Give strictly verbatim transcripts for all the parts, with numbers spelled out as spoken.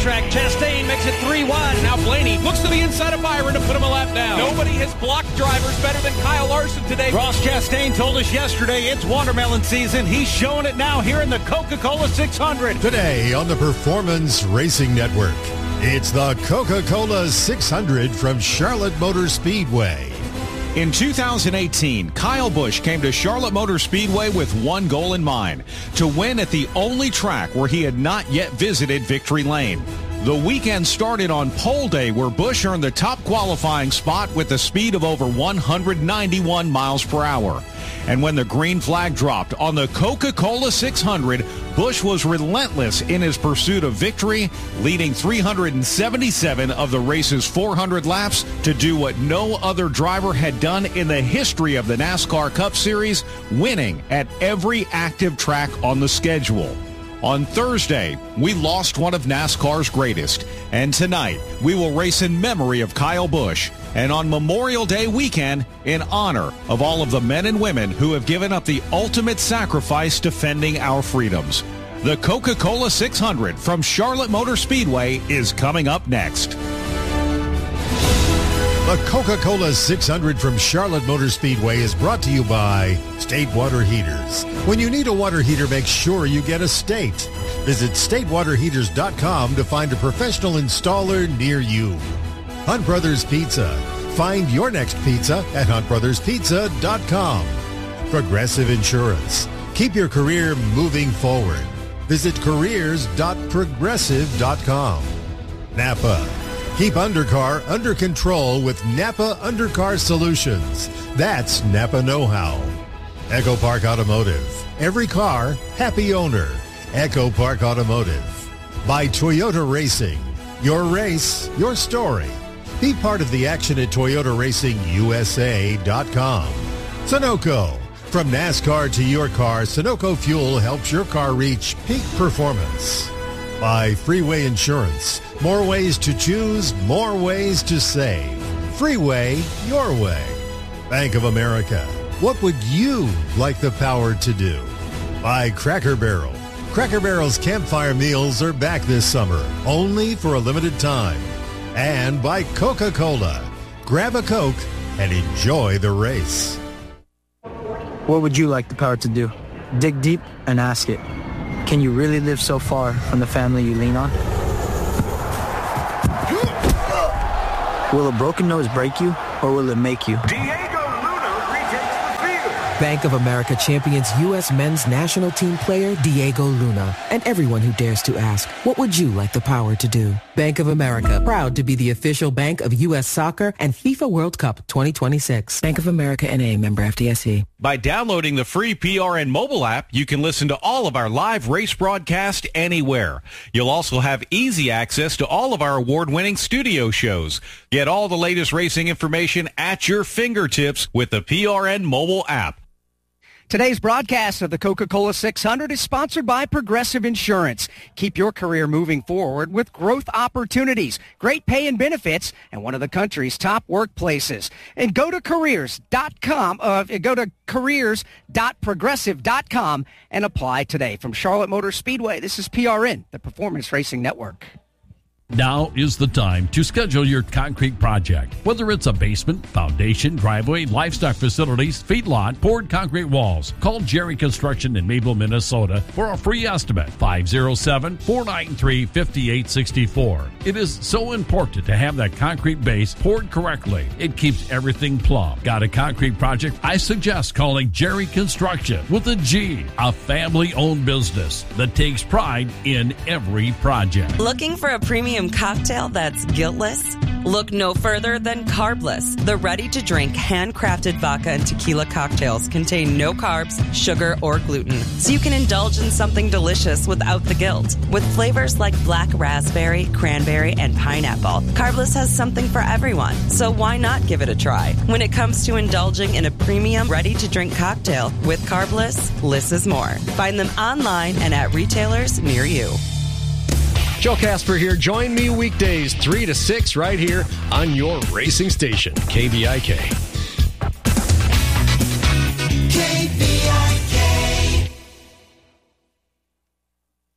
racetrack. Chastain makes it three one. Now Blaney looks to the inside of Byron to put him a lap down. Nobody has blocked drivers better than Kyle Larson today. Ross Chastain told us yesterday it's watermelon season. He's showing it now here in the Coca-Cola six hundred. Today on the Performance Racing Network, it's the Coca-Cola six hundred from Charlotte Motor Speedway. In two thousand eighteen, Kyle Busch came to Charlotte Motor Speedway with one goal in mind, to win at the only track where he had not yet visited Victory Lane. The weekend started on pole day, where Busch earned the top qualifying spot with a speed of over one hundred ninety-one miles per hour. And when the green flag dropped on the Coca-Cola six hundred, Busch was relentless in his pursuit of victory, leading three hundred seventy-seven of the race's four hundred laps to do what no other driver had done in the history of the NASCAR Cup Series, winning at every active track on the schedule. On Thursday, we lost one of NASCAR's greatest, and tonight we will race in memory of Kyle Busch, and on Memorial Day weekend in honor of all of the men and women who have given up the ultimate sacrifice defending our freedoms. The Coca-Cola six hundred from Charlotte Motor Speedway is coming up next. The Coca-Cola six hundred from Charlotte Motor Speedway is brought to you by State Water Heaters. When you need a water heater, make sure you get a State. Visit state water heaters dot com to find a professional installer near you. Hunt Brothers Pizza. Find your next pizza at hunt brothers pizza dot com. Progressive Insurance. Keep your career moving forward. Visit careers dot progressive dot com. Napa. Keep undercar under control with Napa Undercar Solutions. That's Napa know-how. Echo Park Automotive. Every car, happy owner. Echo Park Automotive. By Toyota Racing. Your race, your story. Be part of the action at Toyota Racing U S A dot com. Sunoco. From NASCAR to your car, Sunoco Fuel helps your car reach peak performance. By Freeway Insurance. More ways to choose, more ways to save. Freeway, your way. Bank of America. What would you like the power to do? By Cracker Barrel. Cracker Barrel's campfire meals are back this summer, only for a limited time. And by Coca-Cola. Grab a Coke and enjoy the race. What would you like the power to do? Dig deep and ask it. Can you really live so far from the family you lean on? Will a broken nose break you, or will it make you? Diego Luna retakes the field. Bank of America champions U S men's national team player Diego Luna. And everyone who dares to ask, what would you like the power to do? Bank of America, proud to be the official bank of U S Soccer and FIFA World Cup twenty twenty-six. Bank of America N A, member F D I C. By downloading the free P R N mobile app, you can listen to all of our live race broadcasts anywhere. You'll also have easy access to all of our award-winning studio shows. Get all the latest racing information at your fingertips with the P R N mobile app. Today's broadcast of the Coca-Cola six hundred is sponsored by Progressive Insurance. Keep your career moving forward with growth opportunities, great pay and benefits, and one of the country's top workplaces. And go to careers dot com, uh, go to careers dot progressive dot com and apply today. From Charlotte Motor Speedway, this is P R N, the Performance Racing Network. Now is the time to schedule your concrete project. Whether it's a basement, foundation, driveway, livestock facilities, feedlot, poured concrete walls, call Jerry Construction in Maple, Minnesota for a free estimate. five oh seven, four nine three, five eight six four. It is so important to have that concrete base poured correctly. It keeps everything plumb. Got a concrete project? I suggest calling Jerry Construction with a G, a family-owned business that takes pride in every project. Looking for a premium cocktail that's guiltless? Look no further than Carbless. The ready-to-drink, handcrafted vodka and tequila cocktails contain no carbs, sugar, or gluten, so you can indulge in something delicious without the guilt. With flavors like black raspberry, cranberry, and pineapple, Carbless has something for everyone, so why not give it a try? When it comes to indulging in a premium, ready-to-drink cocktail with Carbless, less is more. Find them online and at retailers near you. Joe Casper here. Join me weekdays three to six right here on your racing station, K V I K. K V I K.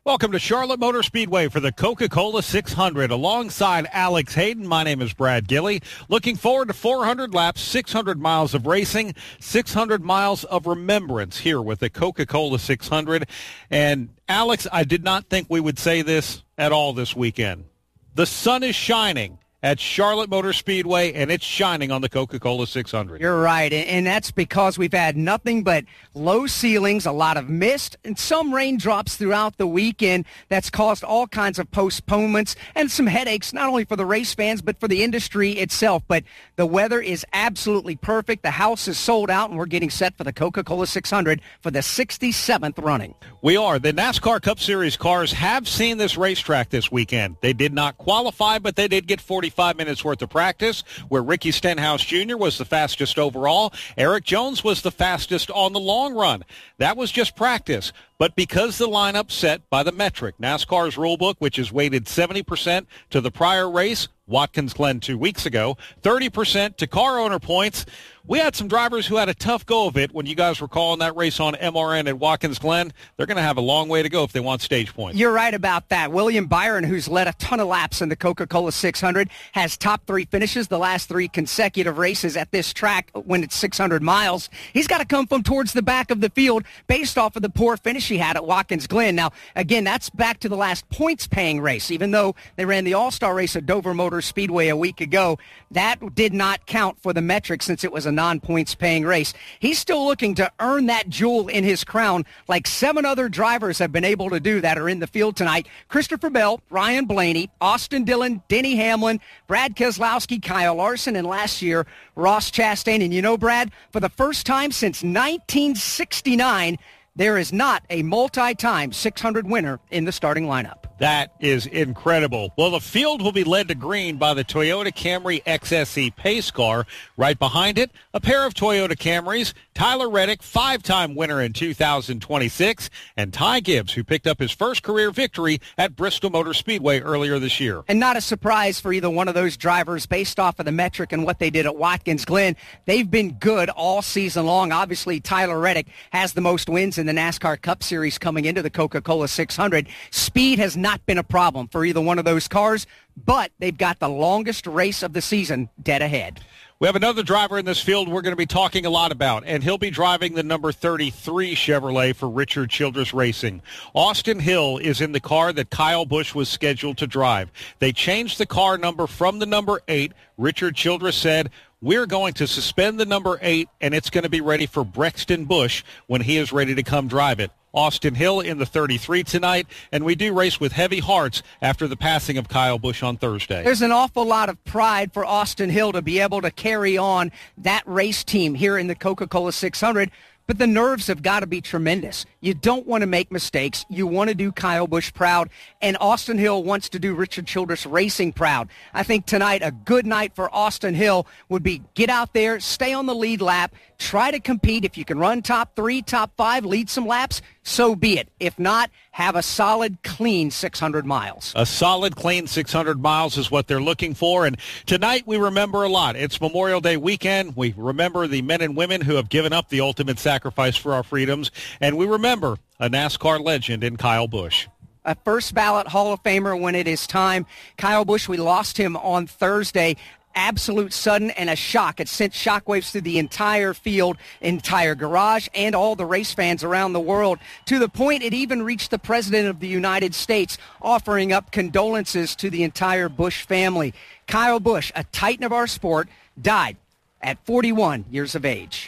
Welcome to Charlotte Motor Speedway for the Coca-Cola six hundred. Alongside Alex Hayden, my name is Brad Gilley. Looking forward to four hundred laps, six hundred miles of racing, six hundred miles of remembrance here with the Coca-Cola six hundred. And Alex, I did not think we would say this at all this weekend. The sun is shining at Charlotte Motor Speedway, and it's shining on the Coca-Cola six hundred. You're right, and that's because we've had nothing but low ceilings, a lot of mist, and some raindrops throughout the weekend that's caused all kinds of postponements and some headaches, not only for the race fans, but for the industry itself. But the weather is absolutely perfect. The house is sold out, and we're getting set for the Coca-Cola six hundred for the sixty-seventh running. We are. The NASCAR Cup Series cars have seen this racetrack this weekend. They did not qualify, but they did get forty-five minutes worth of practice, where Ricky Stenhouse Junior was the fastest overall. Eric Jones was the fastest on the long run. That was just practice. But because the lineup set by the metric, NASCAR's rulebook, which is weighted seventy percent to the prior race, Watkins Glen two weeks ago, thirty percent to car owner points, we had some drivers who had a tough go of it when you guys were calling that race on M R N at Watkins Glen. They're going to have a long way to go if they want stage points. You're right about that. William Byron, who's led a ton of laps in the Coca-Cola six hundred, has top three finishes the last three consecutive races at this track when it's six hundred miles. He's got to come from towards the back of the field based off of the poor finish he had at Watkins Glen. Now, again, that's back to the last points-paying race. Even though they ran the All-Star race at Dover Motor Speedway a week ago, that did not count for the metric since it was a non-points paying race. He's still looking to earn that jewel in his crown like seven other drivers have been able to do that are in the field tonight. Christopher Bell, Ryan Blaney, Austin Dillon, Denny Hamlin, Brad Keselowski, Kyle Larson, and last year, Ross Chastain. And you know, Brad, for the first time since nineteen sixty-nine, there is not a multi-time six hundred winner in the starting lineup. That is incredible. Well, the field will be led to green by the Toyota Camry X S E pace car. Right behind it, a pair of Toyota Camrys, Tyler Reddick, five-time winner in two thousand twenty-six, and Ty Gibbs, who picked up his first career victory at Bristol Motor Speedway earlier this year. And not a surprise for either one of those drivers based off of the metric and what they did at Watkins Glen. They've been good all season long. Obviously, Tyler Reddick has the most wins in the NASCAR Cup Series coming into the Coca-Cola six hundred. Speed has not been a problem for either one of those cars, but they've got the longest race of the season dead ahead. We have another driver in this field we're going to be talking a lot about, and he'll be driving the number thirty-three Chevrolet for Richard Childress Racing. Austin Hill is in the car that Kyle Busch was scheduled to drive. They changed the car number from the number eight. Richard Childress said, "We're going to suspend the number eight, and it's going to be ready for Brexton Busch when he is ready to come drive it." Austin Hill in the thirty-three tonight, and we do race with heavy hearts after the passing of Kyle Busch on Thursday. There's an awful lot of pride for Austin Hill to be able to carry on that race team here in the Coca-Cola six hundred, but the nerves have got to be tremendous. You don't want to make mistakes. You want to do Kyle Busch proud, and Austin Hill wants to do Richard Childress Racing proud. I think tonight a good night for Austin Hill would be get out there, stay on the lead lap, try to compete. If you can run top three, top five, lead some laps, so be it. If not, have a solid, clean six hundred miles. A solid, clean six hundred miles is what they're looking for. And tonight we remember a lot. It's Memorial Day weekend. We remember the men and women who have given up the ultimate sacrifice for our freedoms. And we remember a NASCAR legend in Kyle Busch. A first ballot Hall of Famer when it is time. Kyle Busch, we lost him on Thursday. Absolute sudden and a shock. It sent shockwaves through the entire field, entire garage, and all the race fans around the world, to the point it even reached the President of the United States, offering up condolences to the entire Busch family. Kyle Busch, a titan of our sport, died at forty-one years of age.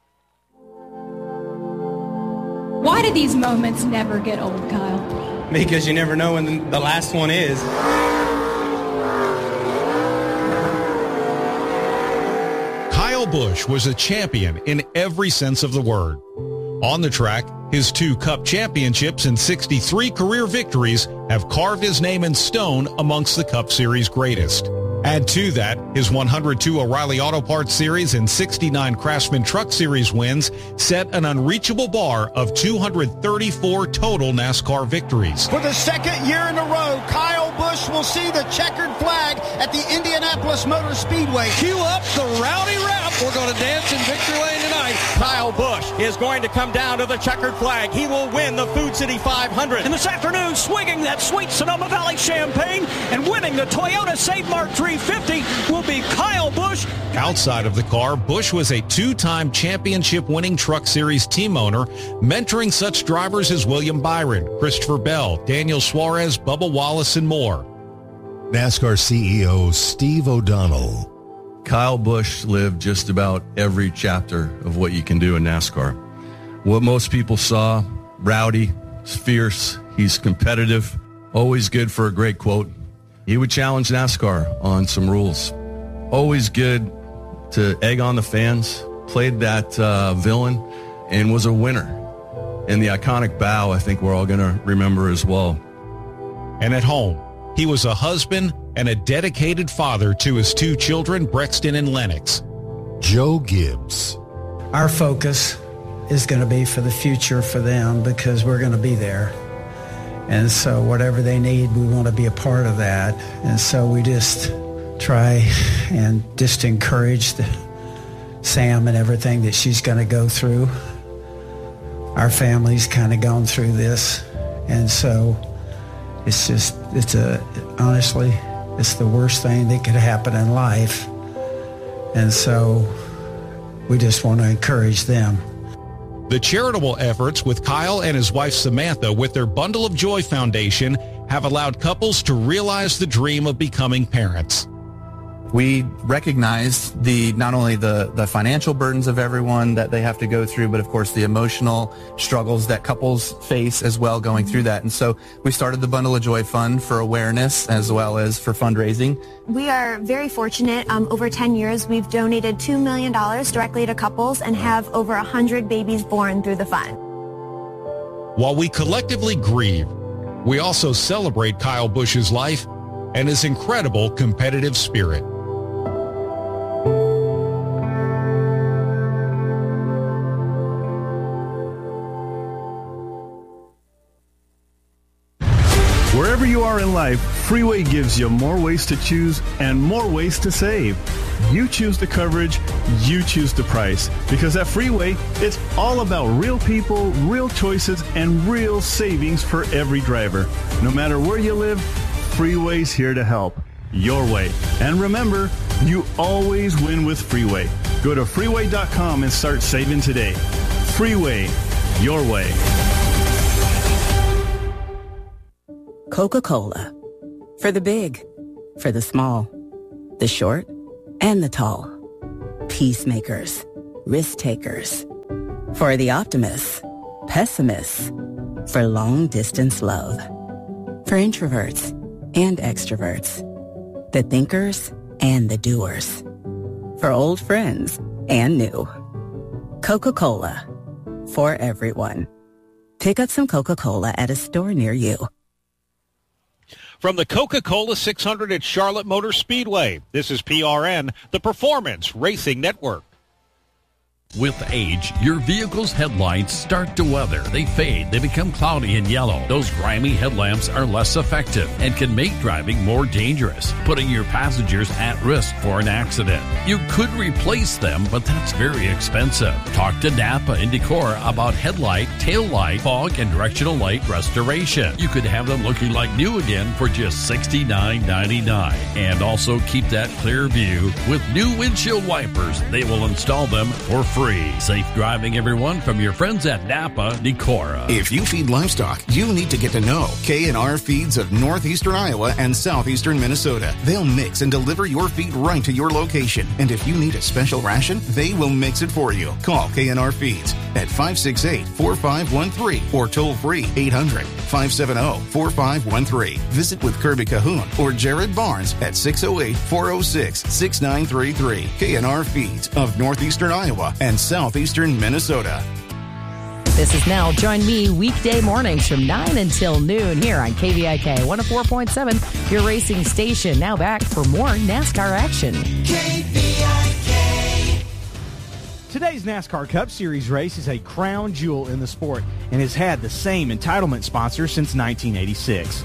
Why do these moments never get old, Kyle? Because you never know when the last one is. Kyle Busch was a champion in every sense of the word. On the track, his two Cup championships and sixty-three career victories have carved his name in stone amongst the Cup Series greatest. Add to that his one hundred two O'Reilly Auto Parts Series and sixty-nine Craftsman Truck Series wins set an unreachable bar of two hundred thirty-four total NASCAR victories. For the second year in a row, Kyle Busch will will see the checkered flag at the Indianapolis Motor Speedway. Cue up the rowdy rap. We're going to dance in Victory Lane tonight. Kyle Busch is going to come down to the checkered flag. He will win the Food City five hundred. And this afternoon, swinging that sweet Sonoma Valley champagne and winning the Toyota Save Mart three fifty will be Kyle Busch. Outside of the car, Busch was a two-time championship-winning Truck Series team owner, mentoring such drivers as William Byron, Christopher Bell, Daniel Suarez, Bubba Wallace, and more. NASCAR C E O Steve O'Donnell. Kyle Busch lived just about every chapter of what you can do in NASCAR. What most people saw, rowdy, he's fierce, he's competitive, always good for a great quote. He would challenge NASCAR on some rules. Always good to egg on the fans, played that uh, villain, and was a winner. And the iconic bow, I think we're all going to remember as well. And at home, he was a husband and a dedicated father to his two children, Brexton and Lennox. Joe Gibbs. Our focus is going to be for the future for them because we're going to be there. And so whatever they need, we want to be a part of that. And so we just try and just encourage the, Sam and everything that she's going to go through. Our family's kind of gone through this. And so it's just, it's a, honestly, it's the worst thing that could happen in life. And so we just want to encourage them. The charitable efforts with Kyle and his wife Samantha with their Bundle of Joy Foundation have allowed couples to realize the dream of becoming parents. We recognize the not only the, the financial burdens of everyone that they have to go through, but of course the emotional struggles that couples face as well going through that. And so we started the Bundle of Joy Fund for awareness as well as for fundraising. We are very fortunate. Um, over ten years, we've donated two million dollars directly to couples and have over one hundred babies born through the fund. While we collectively grieve, we also celebrate Kyle Busch's life and his incredible competitive spirit. Wherever you are in life, Freeway gives you more ways to choose and more ways to save. You choose the coverage, you choose the price. Because at Freeway, it's all about real people, real choices, and real savings for every driver. No matter where you live, Freeway's here to help. Your way. And remember, you always win with Freeway. Go to freeway dot com and start saving today. Freeway, your way. Coca-Cola. For the big, for the small, the short, and the tall. Peacemakers, risk takers. For the optimists, pessimists. For long-distance love. For introverts and extroverts. The thinkers and the doers. For old friends and new. Coca-Cola. For everyone. Pick up some Coca-Cola at a store near you. From the Coca-Cola six hundred at Charlotte Motor Speedway, this is P R N, the Performance Racing Network. With age, your vehicle's headlights start to weather. They fade. They become cloudy and yellow. Those grimy headlamps are less effective and can make driving more dangerous, putting your passengers at risk for an accident. You could replace them, but that's very expensive. Talk to Napa in Decorah about headlight, tail light, fog, and directional light restoration. You could have them looking like new again for just sixty-nine ninety-nine. And also keep that clear view with new windshield wipers. They will install them for free. Free. Safe driving, everyone, from your friends at Napa, Decorah. If you feed livestock, you need to get to know K and R Feeds of northeastern Iowa and southeastern Minnesota. They'll mix and deliver your feed right to your location. And if you need a special ration, they will mix it for you. Call K and R Feeds at five six eight, four five one three or toll free eight hundred, five seven zero, four five one three. Visit with Kirby Cahoon or Jared Barnes at six oh eight, four oh six, six nine three three. K and R Feeds of northeastern Iowa and and southeastern Minnesota. This is Nell. Join me weekday mornings from nine until noon here on K V I K one oh four point seven, your racing station. Now back for more NASCAR action. K V I K. Today's NASCAR Cup Series race is a crown jewel in the sport and has had the same entitlement sponsor since nineteen eighty-six.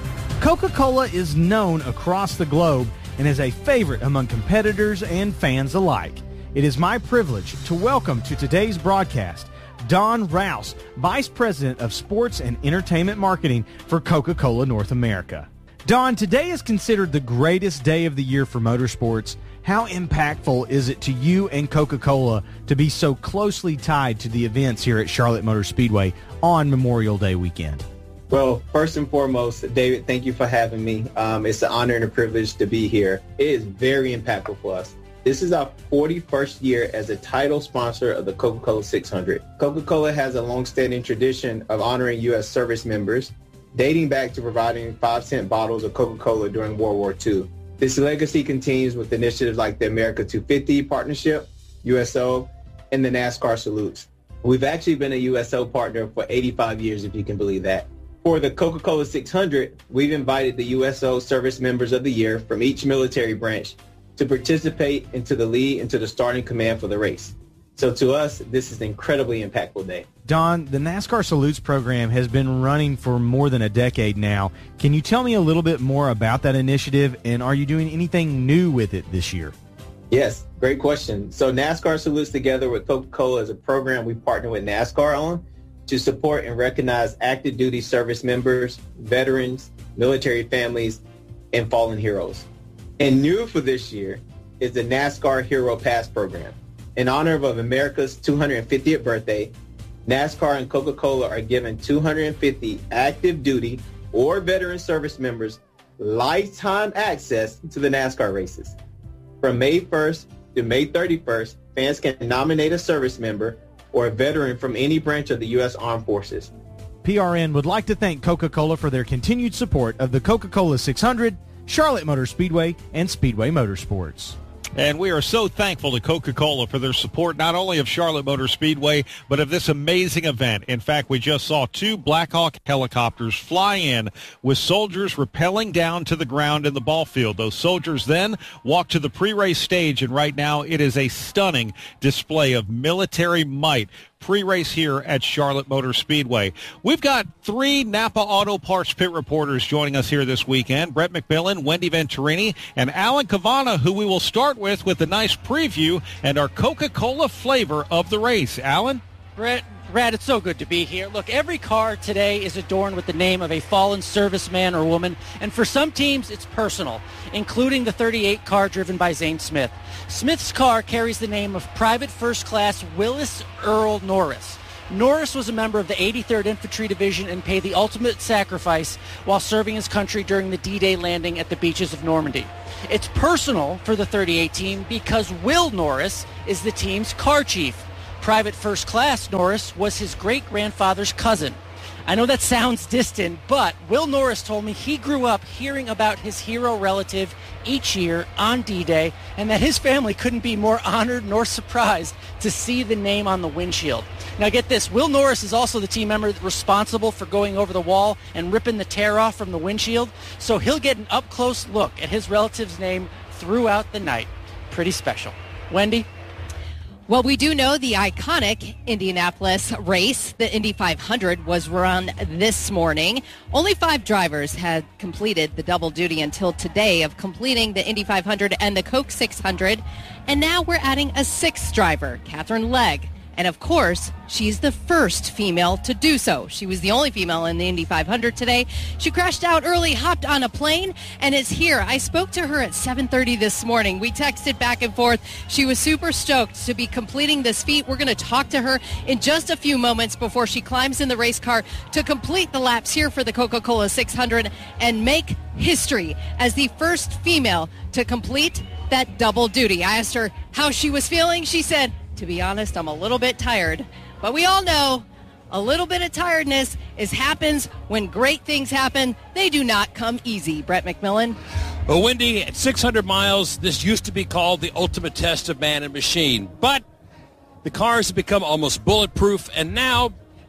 Coca-Cola is known across the globe and is a favorite among competitors and fans alike. It is my privilege to welcome to today's broadcast Don Rouse, Vice President of Sports and Entertainment Marketing for Coca-Cola North America. Don, today is considered the greatest day of the year for motorsports. How impactful is it to you and Coca-Cola to be so closely tied to the events here at Charlotte Motor Speedway on Memorial Day weekend? Well, first and foremost, David, thank you for having me. Um, it's an honor and a privilege to be here. It is very impactful for us. This is our forty-first year as a title sponsor of the Coca-Cola six hundred. Coca-Cola has a long-standing tradition of honoring U S service members, dating back to providing five cent bottles of Coca-Cola during World War Two. This legacy continues with initiatives like the America two fifty Partnership, U S O, and the NASCAR Salutes. We've actually been a U S O partner for eighty-five years, if you can believe that. For the Coca-Cola six hundred, we've invited the U S O Service Members of the Year from each military branch to participate into the lead and to the starting command for the race. So to us, this is an incredibly impactful day. Don, the NASCAR Salutes program has been running for more than a decade now. Can you tell me a little bit more about that initiative, and are you doing anything new with it this year? Yes, great question. So NASCAR Salutes together with Coca-Cola is a program we partner with NASCAR on to support and recognize active duty service members, veterans, military families, and fallen heroes. And new for this year is the NASCAR Hero Pass program. In honor of America's two hundred fiftieth birthday, NASCAR and Coca-Cola are giving two hundred fifty active duty or veteran service members lifetime access to the NASCAR races. From May first to May thirty-first, fans can nominate a service member or a veteran from any branch of the U S Armed Forces. P R N would like to thank Coca-Cola for their continued support of the Coca-Cola six hundred, Charlotte Motor Speedway, and Speedway Motorsports. And we are so thankful to Coca-Cola for their support not only of Charlotte Motor Speedway, but of this amazing event. In fact, we just saw two Black Hawk helicopters fly in with soldiers rappelling down to the ground in the ball field. Those soldiers then walked to the pre-race stage, and right now it is a stunning display of military might pre-race here at Charlotte Motor Speedway. We've got three Napa Auto Parts pit reporters joining us here this weekend. Brett McMillan, Wendy Venturini, and Alan Cavana, who we will start with with a nice preview and our Coca-Cola flavor of the race. Alan? Brett, Brad, it's so good to be here. Look, every car today is adorned with the name of a fallen serviceman or woman, and for some teams, it's personal, including the thirty-eight car driven by Zane Smith. Smith's car carries the name of Private First Class Willis Earl Norris. Norris was a member of the eighty-third Infantry Division and paid the ultimate sacrifice while serving his country during the D-Day landing at the beaches of Normandy. It's personal for the thirty-eight team because Will Norris is the team's car chief. Private First Class Norris was his great-grandfather's cousin. I know that sounds distant, but Will Norris told me he grew up hearing about his hero relative each year on D-Day, and that his family couldn't be more honored nor surprised to see the name on the windshield. Now get this, Will Norris is also the team member responsible for going over the wall and ripping the tear off from the windshield, so he'll get an up-close look at his relative's name throughout the night. Pretty special. Wendy? Well, we do know the iconic Indianapolis race, the Indy five hundred, was run this morning. Only five drivers had completed the double duty until today of completing the Indy five hundred and the Coke six hundred. And now we're adding a sixth driver, Catherine Legg. And of course, she's the first female to do so. She was the only female in the Indy five hundred today. She crashed out early, hopped on a plane, and is here. I spoke to her at seven thirty this morning. We texted back and forth. She was super stoked to be completing this feat. We're going to talk to her in just a few moments before she climbs in the race car to complete the laps here for the Coca-Cola six hundred and make history as the first female to complete that double duty. I asked her how she was feeling. She said, to be honest, I'm a little bit tired. But we all know a little bit of tiredness is happens when great things happen. They do not come easy. Brett McMillan. Well, Wendy, at six hundred miles, this used to be called the ultimate test of man and machine. But the cars have become almost bulletproof, and now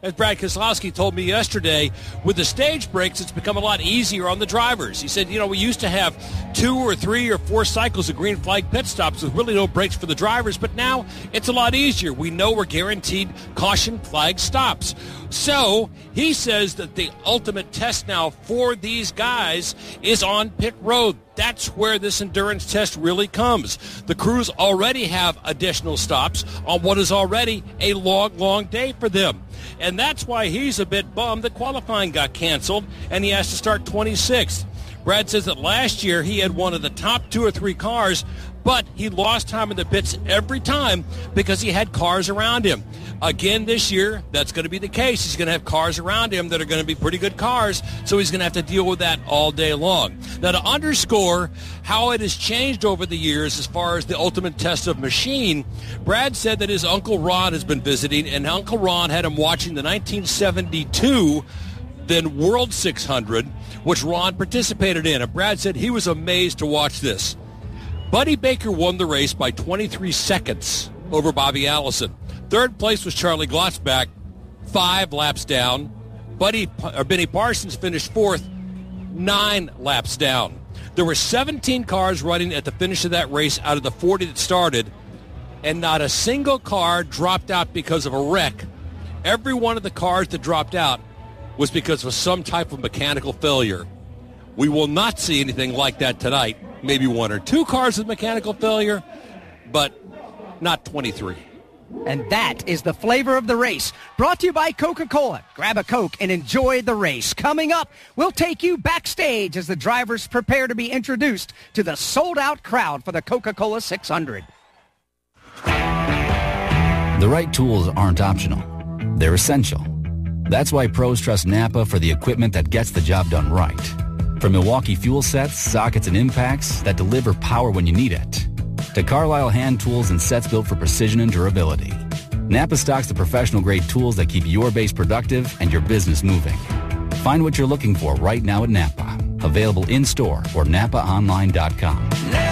as Brad Keselowski told me yesterday, with the stage breaks, it's become a lot easier on the drivers. He said, you know, we used to have two or three or four cycles of green flag pit stops with really no breaks for the drivers, but now it's a lot easier. We know we're guaranteed caution flag stops. So he says that the ultimate test now for these guys is on pit road. That's where this endurance test really comes. The crews already have additional stops on what is already a long, long day for them. And that's why he's a bit bummed that qualifying got canceled and he has to start twenty-sixth. Brad says that last year he had one of the top two or three cars, but he lost time in the pits every time because he had cars around him. Again this year, that's going to be the case. He's going to have cars around him that are going to be pretty good cars, so he's going to have to deal with that all day long. Now, to underscore how it has changed over the years as far as the ultimate test of machine, Brad said that his Uncle Ron has been visiting, and Uncle Ron had him watching the nineteen seventy-two then World six hundred, which Ron participated in. And Brad said he was amazed to watch this. Buddy Baker won the race by twenty-three seconds over Bobby Allison. Third place was Charlie Glotzback, five laps down. Buddy or Benny Parsons finished fourth, nine laps down. There were seventeen cars running at the finish of that race out of the forty that started, and not a single car dropped out because of a wreck. Every one of the cars that dropped out was because of some type of mechanical failure. We will not see anything like that tonight. Maybe one or two cars with mechanical failure, but not twenty-three. And that is the flavor of the race. Brought to you by Coca-Cola. Grab a Coke and enjoy the race. Coming up, we'll take you backstage as the drivers prepare to be introduced to the sold-out crowd for the Coca-Cola six hundred. The right tools aren't optional. They're essential. That's why pros trust Napa for the equipment that gets the job done right. From Milwaukee fuel sets, sockets, and impacts that deliver power when you need it, to Carlisle hand tools and sets built for precision and durability, Napa stocks the professional-grade tools that keep your base productive and your business moving. Find what you're looking for right now at Napa. Available in-store or napa online dot com.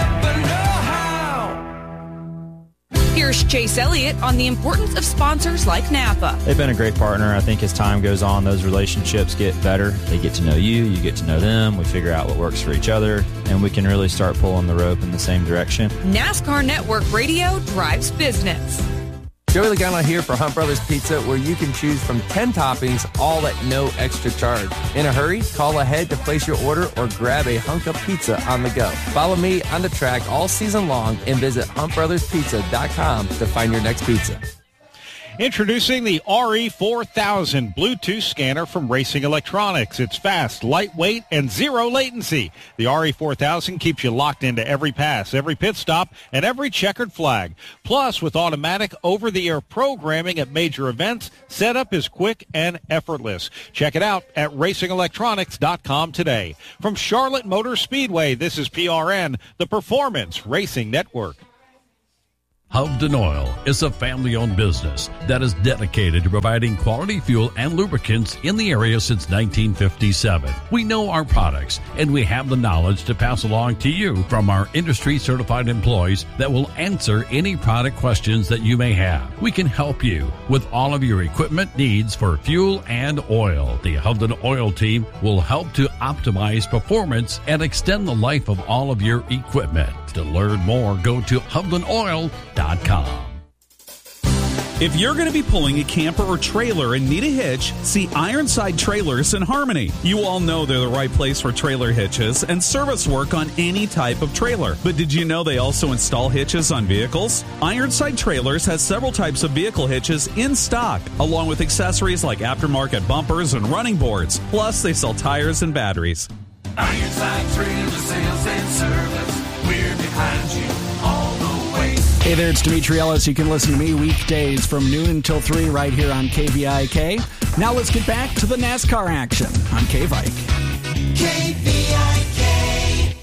Here's Chase Elliott on the importance of sponsors like Napa. They've been a great partner. I think as time goes on, those relationships get better. They get to know you, you get to know them. We figure out what works for each other, and we can really start pulling the rope in the same direction. NASCAR Network Radio drives business. Joey Logano here for Hunt Brothers Pizza, where you can choose from ten toppings, all at no extra charge. In a hurry, call ahead to place your order or grab a hunk of pizza on the go. Follow me on the track all season long and visit hunt brothers pizza dot com to find your next pizza. Introducing the R E four thousand Bluetooth scanner from Racing Electronics. It's fast, lightweight, and zero latency. The R E four thousand keeps you locked into every pass, every pit stop, and every checkered flag. Plus, with automatic over-the-air programming at major events, setup is quick and effortless. Check it out at racing electronics dot com today. From Charlotte Motor Speedway, this is P R N, the Performance Racing Network. Hovden Oil is a family-owned business that is dedicated to providing quality fuel and lubricants in the area since nineteen fifty-seven. We know our products, and we have the knowledge to pass along to you from our industry-certified employees that will answer any product questions that you may have. We can help you with all of your equipment needs for fuel and oil. The Hovden Oil team will help to optimize performance and extend the life of all of your equipment. To learn more, go to hovden oil dot com. If you're going to be pulling a camper or trailer and need a hitch, see Ironside Trailers in Harmony. You all know they're the right place for trailer hitches and service work on any type of trailer. But did you know they also install hitches on vehicles? Ironside Trailers has several types of vehicle hitches in stock, along with accessories like aftermarket bumpers and running boards. Plus, they sell tires and batteries. Ironside Trailer Sales and Service. We're behind you all the way. Hey there, it's Dimitri Ellis. You can listen to me weekdays from noon until three right here on K V I K. Now let's get back to the NASCAR action on K-Vike. K V I K.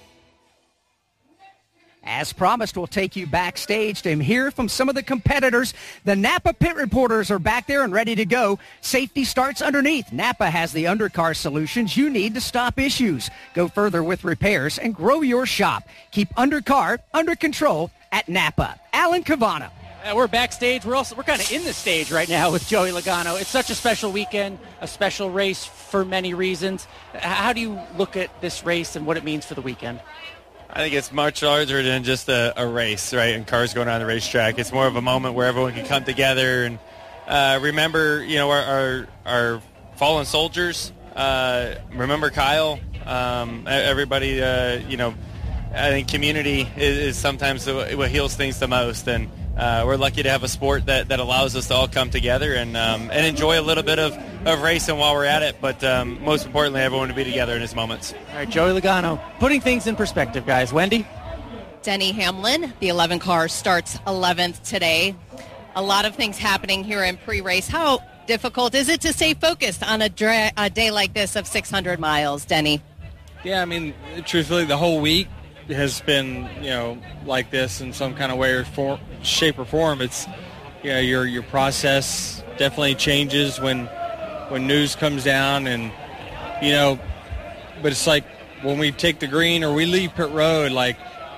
As promised, we'll take you backstage to hear from some of the competitors. The Napa pit reporters are back there and ready to go. Safety starts underneath. Napa has the undercar solutions you need to stop issues. Go further with repairs and grow your shop. Keep undercar under control at Napa. Alan Cavana. Uh, we're backstage. We're also we're kind of in the stage right now with Joey Logano. It's such a special weekend, a special race for many reasons. How do you look at this race and what it means for the weekend? I think it's much larger than just a, a race, right, and cars going on the racetrack. It's more of a moment where everyone can come together and uh, remember, you know, our our, our fallen soldiers. Uh, remember Kyle. Um, everybody, uh, you know, I think community is, is sometimes what heals things the most, and uh, we're lucky to have a sport that, that allows us to all come together and um, and enjoy a little bit of, of racing while we're at it, but um, most importantly, everyone to be together in these moments. All right, Joey Logano, putting things in perspective, guys. Wendy? Denny Hamlin, the eleven car, starts eleventh today. A lot of things happening here in pre-race. How difficult is it to stay focused on a, dra- a day like this of six hundred miles, Denny? Yeah, I mean, truthfully, the whole week has been, you know, like this in some kind of way or form, shape or form. It's, you know, your your process definitely changes when when news comes down, and, you know, but it's like when we take the green or we leave pit road, like,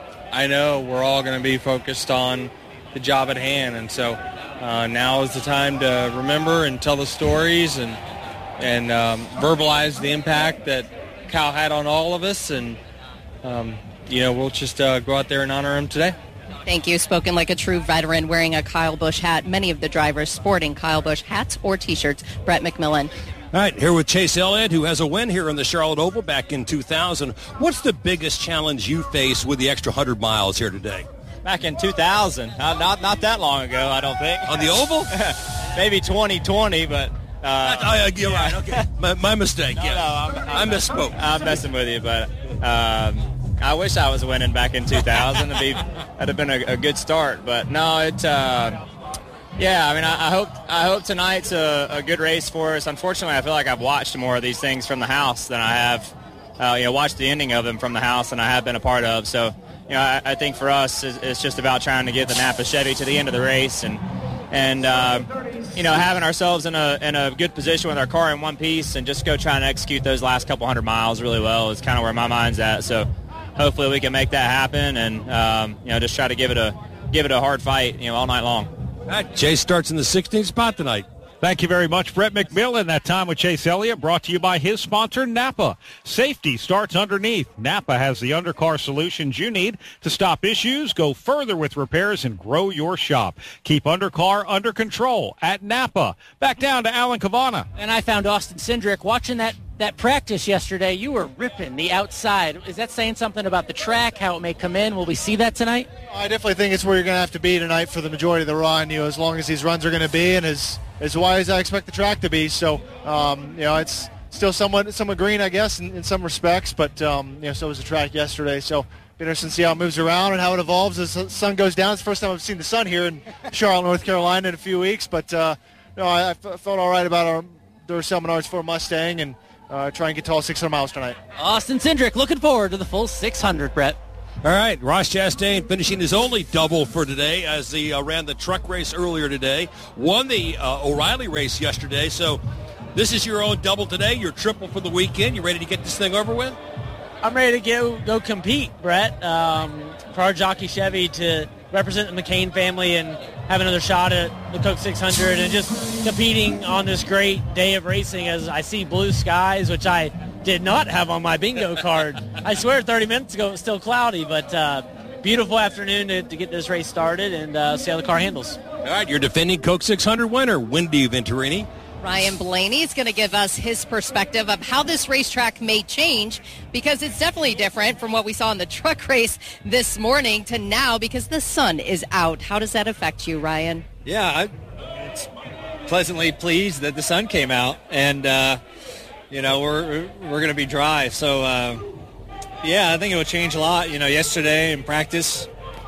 I know we're all going to be focused on the job at hand, and so uh, now is the time to remember and tell the stories and and um, verbalize the impact that Kyle had on all of us, and um, you know, we'll just uh, go out there and honor him today. Thank you. Spoken like a true veteran, wearing a Kyle Busch hat. Many of the drivers sporting Kyle Busch hats or T-shirts. Brett McMillan. All right, here with Chase Elliott, who has a win here in the Charlotte Oval back in two thousand. What's the biggest challenge you face with the extra one hundred miles here today? Back in two thousand, not, not not that long ago, I don't think. On the oval? Maybe twenty twenty, but... Uh, oh, you're right, okay. my, my mistake, no, yeah. No, I'm, I'm, I misspoke. I'm messing with you, but um, I wish I was winning back in two thousand. It'd be, that'd have been a, a good start, but no, it... Uh, yeah, I mean, I, I hope I hope tonight's a, a good race for us. Unfortunately, I feel like I've watched more of these things from the house than I have, uh, you know, watched the ending of them from the house than I have been a part of. So, you know, I, I think for us, it's, it's just about trying to get the Napa Chevy to the end of the race and, and uh, you know, having ourselves in a in a good position with our car in one piece and just go try and execute those last couple hundred miles really well is kind of where my mind's at. So hopefully we can make that happen and, um, you know, just try to give it a give it a hard fight, you know, all night long. All right, Chase starts in the sixteenth spot tonight. Thank you very much, Brett McMillan. That time with Chase Elliott brought to you by his sponsor, Napa. Safety starts underneath. Napa has the undercar solutions you need to stop issues, go further with repairs, and grow your shop. Keep undercar under control at Napa. Back down to Alan Cavana. And I found Austin Cindric watching that, that practice yesterday. You were ripping the outside. Is that saying something about the track, how it may come in? Will we see that tonight? I definitely think it's where you're going to have to be tonight for the majority of the run, you know, as long as these runs are going to be and as as wide as I expect the track to be. So, um, you know, it's still somewhat somewhat green, I guess, in, in some respects, but, um, you know, so was the track yesterday. So, be interesting to see how it moves around and how it evolves as the sun goes down. It's the first time I've seen the sun here in Charlotte, North Carolina in a few weeks, but, uh, no, I, I felt all right about our Duracell Menards Ford Mustang and uh, try and get to all six hundred miles tonight. Austin Cindric, looking forward to the full six hundred, Brett. All right, Ross Chastain finishing his only double for today as he uh, ran the truck race earlier today. Won the uh, O'Reilly race yesterday. So this is your own double today, your triple for the weekend. You ready to get this thing over with? I'm ready to go go compete, Brett, um, for our Jockey Chevy to represent the McCain family and have another shot at the Coke six hundred and just competing on this great day of racing as I see blue skies, which I did not have on my bingo card. I swear thirty minutes ago it was still cloudy, but uh, beautiful afternoon to, to get this race started and uh, see how the car handles. All right, your defending Coke six hundred winner, Wendy Venturini. Ryan Blaney is going to give us his perspective of how this racetrack may change, because it's definitely different from what we saw in the truck race this morning to now because the sun is out. How does that affect you, Ryan? Yeah, I, it's pleasantly pleased that the sun came out, and uh, you know we're we're going to be dry. So uh, yeah, I think it will change a lot. You know, yesterday in practice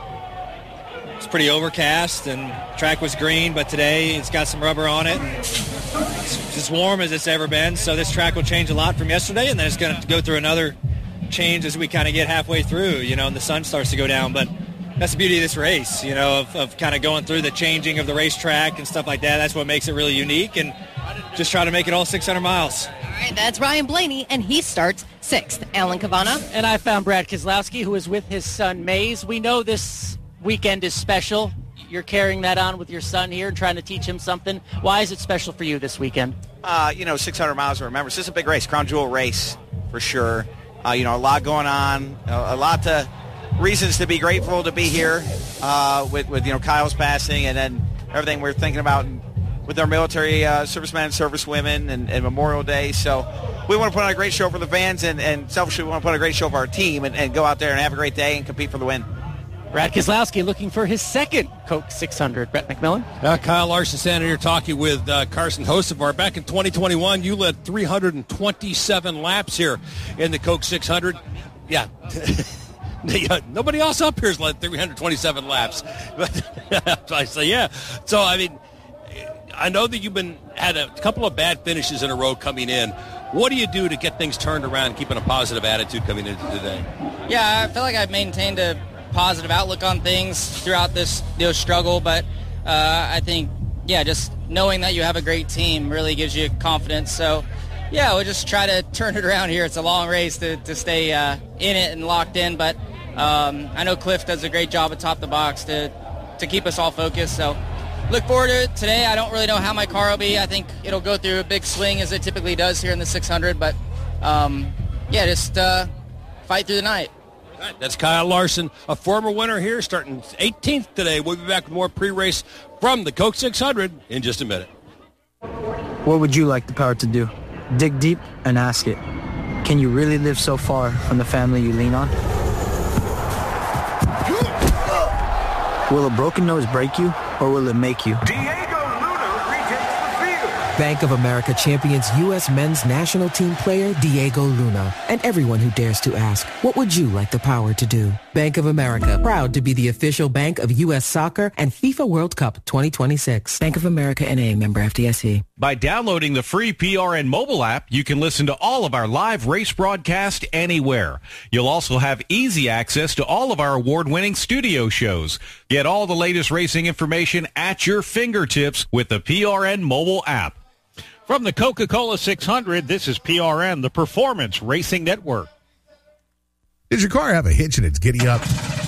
it's pretty overcast and track was green, but today it's got some rubber on it. And it's as warm as it's ever been, so this track will change a lot from yesterday, and then it's going to go through another change as we kind of get halfway through, you know, and the sun starts to go down. But that's the beauty of this race, you know, of, of kind of going through the changing of the racetrack and stuff like that. That's what makes it really unique, and just try to make it all six hundred miles. All right, that's Ryan Blaney, and he starts sixth. Alan Cavana. And I found Brad Keselowski, who is with his son Maze. We know this weekend is special. you're carrying that on with your son here and trying to teach him something. Why is it special for you this weekend? Uh, you know, six hundred miles to remember. It's just a big race, crown jewel race for sure. Uh, you know, a lot going on, a, a lot of reasons to be grateful to be here uh, with, with, you know, Kyle's passing and then everything we're thinking about with our military uh, servicemen and servicewomen and, and Memorial Day. So we want to put on a great show for the fans and, and selfishly we want to put on a great show for our team and, and go out there and have a great day and compete for the win. Brad Keselowski looking for his second Coke six hundred. Brett McMillan. Uh, Kyle Larson standing here talking with uh, Carson Hocevar. Back in twenty twenty-one, you led three hundred twenty-seven laps here in the Coke six hundred. Yeah. Nobody else up here has led three hundred twenty-seven laps. But I say, yeah. So, I mean, I know that you've been had a couple of bad finishes in a row coming in. What do you do to get things turned around, keeping a positive attitude coming into today? Yeah, I feel like I've maintained a positive outlook on things throughout this you know, struggle, but uh, I think, yeah, just knowing that you have a great team really gives you confidence. So, yeah, we'll just try to turn it around here. It's a long race to, to stay uh, in it and locked in, but um, I know Cliff does a great job atop the box to, to keep us all focused. So look forward to it today. I don't really know how my car will be. I think it'll go through a big swing as it typically does here in the six hundred, but, um, yeah, just uh, fight through the night. That's Kyle Larson, a former winner here, starting eighteenth today. We'll be back with more pre-race from the Coke six hundred in just a minute. What would you like the power to do? Dig deep and ask it. Can you really live so far from the family you lean on? Will a broken nose break you, or will it make you? Bank of America champions U S men's national team player Diego Luna and everyone who dares to ask, what would you like the power to do? Bank of America, proud to be the official bank of U S Soccer and FIFA World Cup twenty twenty-six. Bank of America N A, member F D I C. By downloading the free P R N mobile app, you can listen to all of our live race broadcast anywhere. You'll also have easy access to all of our award-winning studio shows. Get all the latest racing information at your fingertips with the P R N mobile app. From the Coca-Cola six hundred, this is P R N, the Performance Racing Network. Does your car have a hitch and it's giddy up?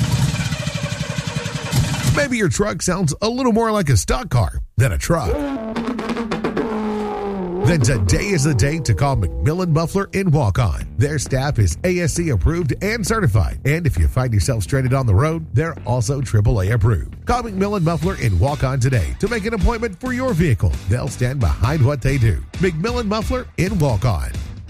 Maybe your truck sounds a little more like a stock car than a truck. Then today is the day to call McMillan Muffler in Walk-On. Their staff is A S C approved and certified. And if you find yourself stranded on the road, they're also triple A approved. Call McMillan Muffler in Walk-On today to make an appointment for your vehicle. They'll stand behind what they do. McMillan Muffler in Walk-On.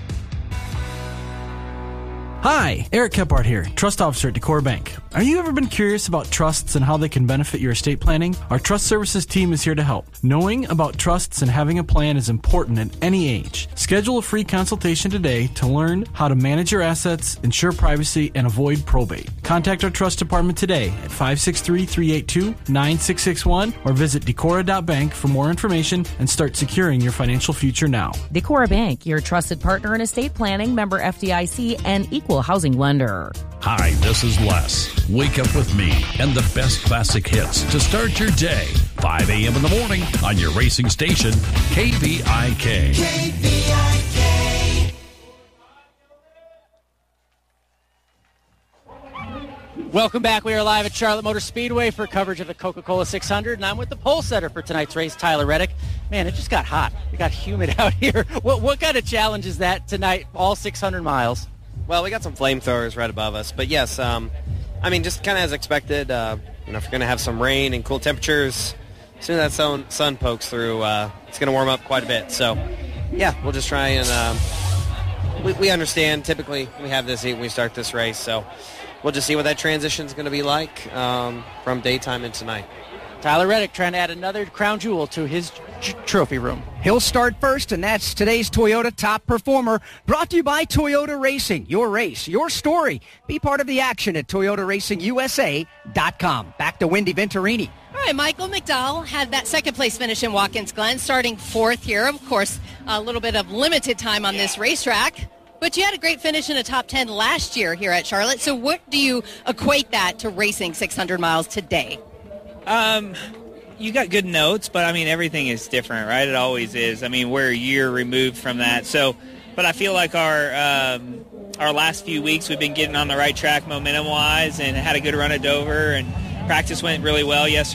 Hi, Eric Kephart here, Trust Officer at Decor Bank. Are you ever been curious about trusts and how they can benefit your estate planning? Our Trust Services team is here to help. Knowing about trusts and having a plan is important at any age. Schedule a free consultation today to learn how to manage your assets, ensure privacy, and avoid probate. Contact our Trust Department today at five six three, three eight two, nine six six one or visit decora dot bank for more information and start securing your financial future now. Decora Bank, your trusted partner in estate planning, member F D I C, and equal housing lender. Hi, this is Les. Wake up with me and the best classic hits to start your day. five a.m. in the morning on your racing station, K V I K. K V I K. Welcome back. We are live at Charlotte Motor Speedway for coverage of the Coca-Cola six hundred, and I'm with the pole setter for tonight's race, Tyler Reddick. Man, it just got hot. It got humid out here. What, what kind of challenge is that tonight, all six hundred miles? Well, we got some flamethrowers right above us, but yes, um, I mean, just kind of as expected. Uh, you know, if you're going to have some rain and cool temperatures, as soon as that sun, sun pokes through, uh, it's going to warm up quite a bit. So, yeah, we'll just try and um, we, we understand. Typically, we have this heat when we start this race, so we'll just see what that transition is going to be like um, from daytime into night. Tyler Reddick trying to add another crown jewel to his j- trophy room. He'll start first, and that's today's Toyota Top Performer, brought to you by Toyota Racing. Your race, your story. Be part of the action at Toyota Racing U S A dot com. Back to Wendy Venturini. All right, Michael McDowell had that second place finish in Watkins Glen, starting fourth here. Of course, a little bit of limited time on this racetrack. But you had a great finish in a top ten last year here at Charlotte. So what do you equate that to racing six hundred miles today? Um, you got good notes, but I mean, everything is different, right? It always is. I mean, we're a year removed from that. So, but I feel like our, um, our last few weeks, we've been getting on the right track momentum wise and had a good run at Dover, and practice went really well yesterday.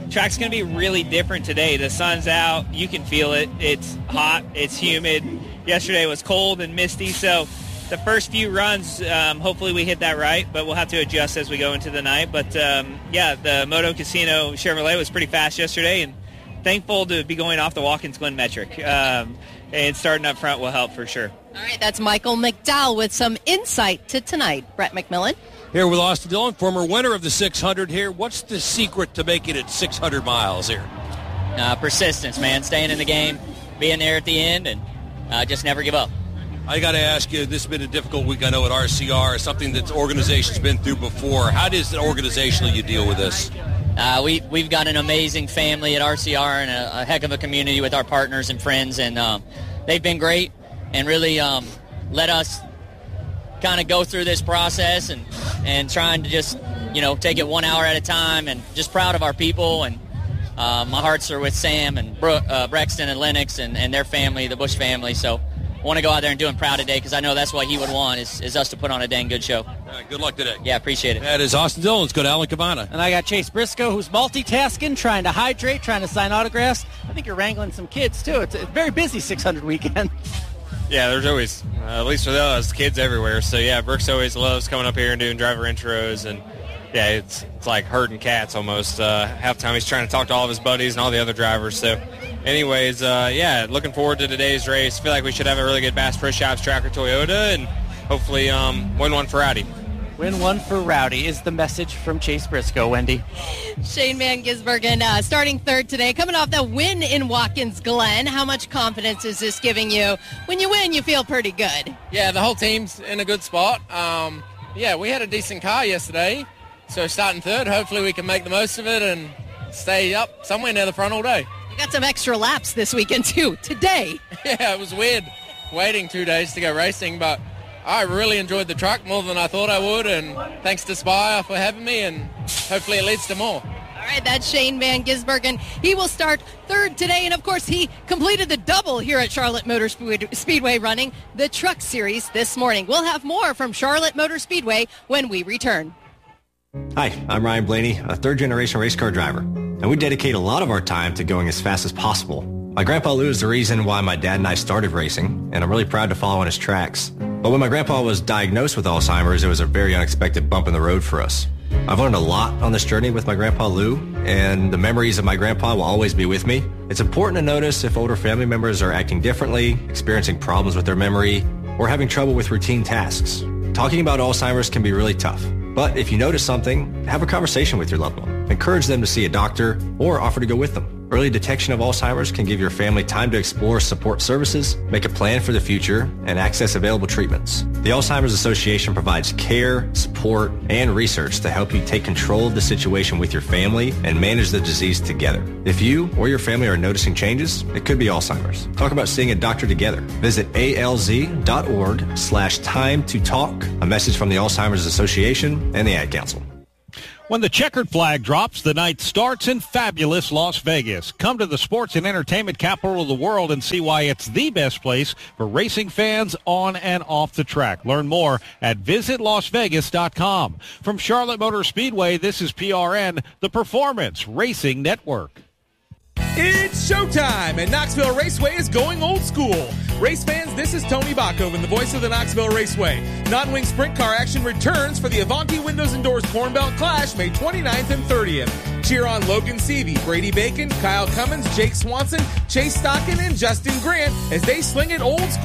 track's going to be really different today. The sun's out. You can feel it. It's hot. It's humid. Yesterday was cold and misty. So the first few runs, um, hopefully we hit that right, but we'll have to adjust as we go into the night. But, um, yeah, the Moto Casino Chevrolet was pretty fast yesterday, and thankful to be going off the Watkins Glen metric. Um, and starting up front will help for sure. All right, that's Michael McDowell with some insight to tonight. Brett McMillan. Here with Austin Dillon, former winner of the six hundred here. What's the secret to making it six hundred miles here? Uh, persistence, man. Staying in the game, being there at the end, and uh, just never give up. I got to ask you, this has been a difficult week, I know, at R C R, something that the organization's been through before. How does it organizationally you deal with this? Uh, we, we've got an amazing family at R C R and a, a heck of a community with our partners and friends, and um, they've been great and really um, let us kind of go through this process and, and trying to just, you know, take it one hour at a time, and just proud of our people. And uh, my hearts are with Sam and Bro- uh, Brexton and Lennox and, and their family, the Bush family. So I want to go out there and do him proud today, because I know that's what he would want, is, is us to put on a dang good show. All right, good luck today. Yeah, appreciate it. That is Austin Dillon. Let's go to Alan Cavana. And I got Chase Briscoe, who's multitasking, trying to hydrate, trying to sign autographs. I think you're wrangling some kids, too. It's a very busy six hundred weekend. Yeah, there's always, uh, at least for those, kids everywhere. So, yeah, Brooks always loves coming up here and doing driver intros. And, yeah, it's it's like herding cats almost. Uh, half the time he's trying to talk to all of his buddies and all the other drivers. So, anyways, uh, yeah, looking forward to today's race. Feel like we should have a really good Bass Pro Shops tracker Toyota and hopefully um, win one for Rowdy. Win one for Rowdy is the message from Chase Briscoe, Wendy. Shane Van Gisbergen uh, starting third today, coming off that win in Watkins Glen. How much confidence is this giving you? When you win, you feel pretty good. Yeah, the whole team's in a good spot. Um, yeah, we had a decent car yesterday, so starting third, hopefully we can make the most of it and stay up somewhere near the front all day. You got some extra laps this weekend, too, today. Yeah, it was weird waiting two days to go racing, but I really enjoyed the truck more than I thought I would, and thanks to Spire for having me, and hopefully it leads to more. All right, that's Shane Van Gisbergen. He will start third today, and of course he completed the double here at Charlotte Motor Speedway running the Truck Series this morning. We'll have more from Charlotte Motor Speedway when we return. Hi, I'm Ryan Blaney, a third-generation race car driver, and we dedicate a lot of our time to going as fast as possible. My grandpa Lou is the reason why my dad and I started racing, and I'm really proud to follow in his tracks. But when my grandpa was diagnosed with Alzheimer's, it was a very unexpected bump in the road for us. I've learned a lot on this journey with my grandpa Lou, and the memories of my grandpa will always be with me. It's important to notice if older family members are acting differently, experiencing problems with their memory, or having trouble with routine tasks. Talking about Alzheimer's can be really tough. But if you notice something, have a conversation with your loved one. Encourage them to see a doctor or offer to go with them. Early detection of Alzheimer's can give your family time to explore support services, make a plan for the future, and access available treatments. The Alzheimer's Association provides care, support, and research to help you take control of the situation with your family and manage the disease together. If you or your family are noticing changes, it could be Alzheimer's. Talk about seeing a doctor together. Visit alz.org slash time to talk. A message from the Alzheimer's Association and the Ad Council. When the checkered flag drops, the night starts in fabulous Las Vegas. Come to the sports and entertainment capital of the world and see why it's the best place for racing fans on and off the track. Learn more at visit las vegas dot com. From Charlotte Motor Speedway, this is P R N, the Performance Racing Network. It's showtime, and Knoxville Raceway is going old school. Race fans, this is Tony Bachhoven, the voice of the Knoxville Raceway. Non-wing sprint car action returns for the Avanti Windows and Doors Corn Belt Clash May twenty-ninth and thirtieth. Cheer on Logan Seavey, Brady Bacon, Kyle Cummins, Jake Swanson, Chase Stockin, and Justin Grant as they sling it old school